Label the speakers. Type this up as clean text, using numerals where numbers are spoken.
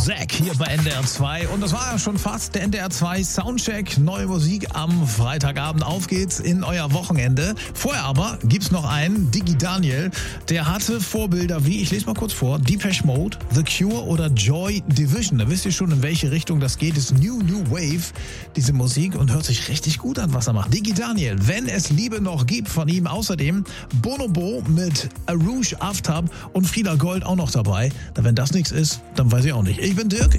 Speaker 1: Zack hier bei NDR 2 und das war ja schon fast der NDR 2 Soundcheck. Neue Musik am Freitagabend. Auf geht's in euer Wochenende. Vorher aber gibt's noch einen, Diggi Daniel. Der hatte Vorbilder wie, ich lese mal kurz vor, Depeche Mode, The Cure oder Joy Division. Da wisst ihr schon, in welche Richtung das geht. Ist New Wave, diese Musik, und hört sich richtig gut an, was er macht. Diggi Daniel, wenn es Liebe noch gibt von ihm. Außerdem Bonobo mit Arouge Aftab und Frida Gold auch noch dabei. Na, wenn das nichts ist, dann weiß ich auch nicht. Ich bin Dirk.